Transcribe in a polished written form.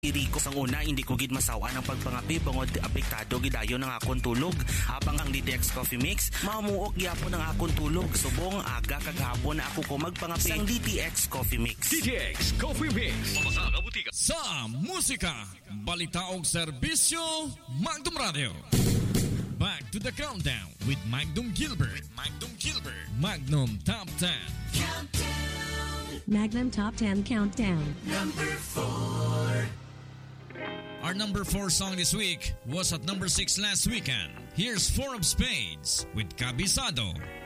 Rico sang una hindi ko gid masawa ng pagpangapi bangod apektado gidayo ng akong tulog habang ang DTX Coffee Mix mamuok gyapon ng akong tulog subong aga kaghapon na ako ko magpangapi sang DTX Coffee Mix. DTX Coffee Mix sa musika, balita og serbisyo, Magdum Radio. Back to the countdown with Magdum Gilbert. Magnum Top 10 Countdown. Magnum Top 10 Countdown. Number 4. Our number 4 song this week was at number 6 last weekend. Here's Four of Spades with Cabisado.